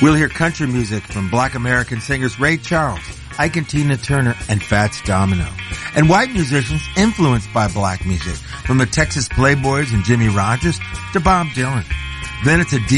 We'll hear country music from Black American singers Ray Charles, Ike and Tina Turner, and Fats Domino. And white musicians influenced by black music, from the Texas Playboys and Jimmy Rogers to Bob Dylan. Then it's a